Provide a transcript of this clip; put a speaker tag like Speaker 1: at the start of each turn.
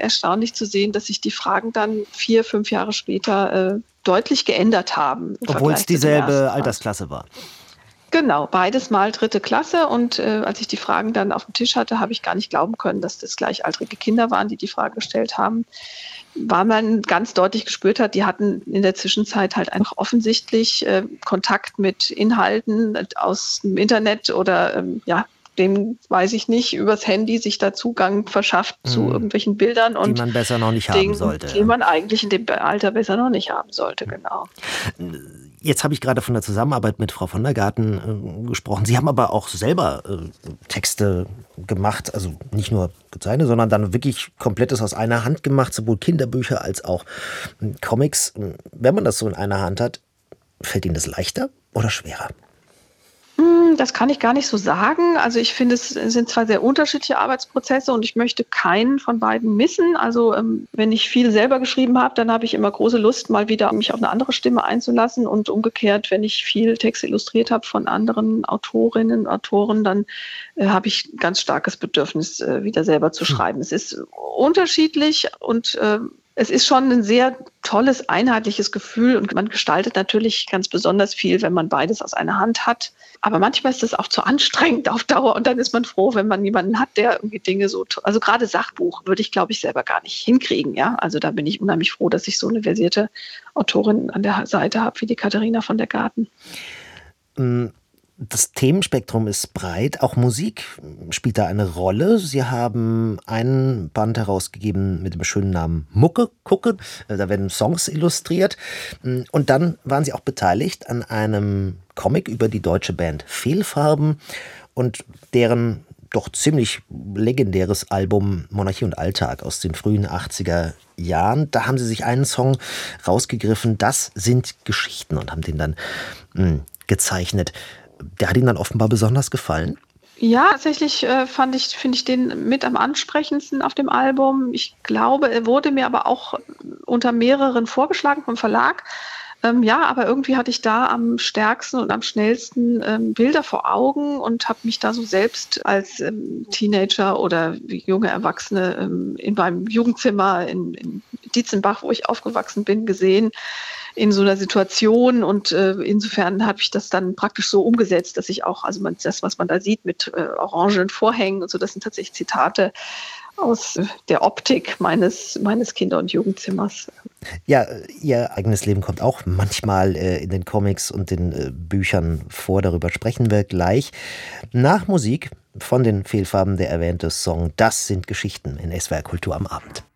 Speaker 1: erstaunlich zu sehen, dass sich die Fragen dann 4, 5 Jahre später deutlich geändert haben.
Speaker 2: Obwohl es dieselbe Altersklasse war.
Speaker 1: Genau, beides mal 3. Klasse. Und als ich die Fragen dann auf dem Tisch hatte, habe ich gar nicht glauben können, dass das gleichaltrige Kinder waren, die die Frage gestellt haben. Weil man ganz deutlich gespürt hat, die hatten in der Zwischenzeit halt einfach offensichtlich Kontakt mit Inhalten aus dem Internet oder dem, weiß ich nicht, übers Handy sich da Zugang verschafft zu irgendwelchen Bildern.
Speaker 2: Die man besser noch nicht haben sollte.
Speaker 1: Die man eigentlich in dem Alter besser noch nicht haben sollte, genau.
Speaker 2: Jetzt habe ich gerade von der Zusammenarbeit mit Frau von der Garten gesprochen. Sie haben aber auch selber Texte gemacht, also nicht nur gezeichnet, sondern dann wirklich komplettes aus einer Hand gemacht, sowohl Kinderbücher als auch Comics. Wenn man das so in einer Hand hat, fällt Ihnen das leichter oder schwerer?
Speaker 1: Das kann ich gar nicht so sagen. Also ich finde, es sind zwei sehr unterschiedliche Arbeitsprozesse und ich möchte keinen von beiden missen. Also wenn ich viel selber geschrieben habe, dann habe ich immer große Lust, mal wieder mich auf eine andere Stimme einzulassen und umgekehrt, wenn ich viel Text illustriert habe von anderen Autorinnen und Autoren, dann habe ich ein ganz starkes Bedürfnis, wieder selber zu schreiben. Es ist unterschiedlich und es ist schon ein sehr tolles, einheitliches Gefühl und man gestaltet natürlich ganz besonders viel, wenn man beides aus einer Hand hat. Aber manchmal ist das auch zu anstrengend auf Dauer und dann ist man froh, wenn man jemanden hat, der irgendwie Dinge so, also gerade Sachbuch würde ich, glaube ich, selber gar nicht hinkriegen. Ja, also da bin ich unheimlich froh, dass ich so eine versierte Autorin an der Seite habe wie die Katharina von der Garten.
Speaker 2: Das Themenspektrum ist breit, auch Musik spielt da eine Rolle. Sie haben einen Band herausgegeben mit dem schönen Namen Mucke, Gucke, da werden Songs illustriert. Und dann waren Sie auch beteiligt an einem Comic über die deutsche Band Fehlfarben und deren doch ziemlich legendäres Album Monarchie und Alltag aus den frühen 80er Jahren. Da haben Sie sich einen Song rausgegriffen, das sind Geschichten, und haben den dann gezeichnet. Der hat Ihnen dann offenbar besonders gefallen?
Speaker 1: Ja, tatsächlich finde ich den mit am ansprechendsten auf dem Album. Ich glaube, er wurde mir aber auch unter mehreren vorgeschlagen vom Verlag. Aber irgendwie hatte ich da am stärksten und am schnellsten Bilder vor Augen und habe mich da so selbst als Teenager oder junge Erwachsene in meinem Jugendzimmer in Dietzenbach, wo ich aufgewachsen bin, gesehen in so einer Situation und insofern habe ich das dann praktisch so umgesetzt, dass ich auch, also das, was man da sieht mit orangenen Vorhängen und so, das sind tatsächlich Zitate aus der Optik meines Kinder- und Jugendzimmers.
Speaker 2: Ja, Ihr eigenes Leben kommt auch manchmal in den Comics und den Büchern vor, darüber sprechen wir gleich. Nach Musik von den Fehlfarben der erwähnte Song Das sind Geschichten in SWR Kultur am Abend.